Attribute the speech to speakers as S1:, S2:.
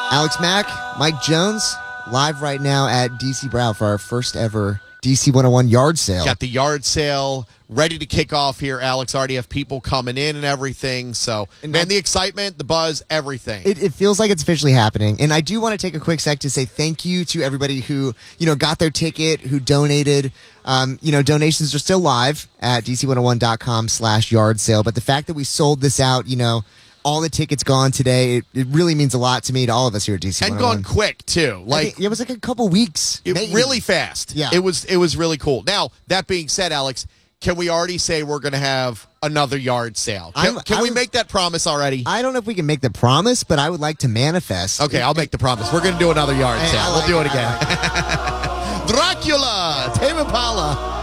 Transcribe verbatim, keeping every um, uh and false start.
S1: Alex Mack, Mike Jones, live right now at D C Brow for our first ever D C one oh one yard sale.
S2: Got the yard sale ready to kick off here, Alex. Already have people coming in and everything. So,
S1: and
S2: man,
S1: I,
S2: the excitement, the buzz, everything.
S1: It, it feels like it's officially happening. And I do want to take a quick sec to say thank you to everybody who, you know, got their ticket, who donated. Um, you know, donations are still live at D C one oh one dot com slash yard sale. But the fact that we sold this out, you know, all the tickets gone today, it, it really means a lot to me, to all of us here at D C
S2: and
S1: one oh one.
S2: gone quick, too. Like
S1: it was like a couple weeks.
S2: It, really fast.
S1: Yeah.
S2: It was, it was really cool. Now, that being said, Alex, can we already say we're going to have another yard sale? Can, can we make that promise already?
S1: I don't know if we can make the promise, but I would like to manifest.
S2: Okay, I'll make the promise. We're going to do another yard
S1: Hey,
S2: sale.
S1: like
S2: We'll do it
S1: it.
S2: again. Dracula, Tame Impala.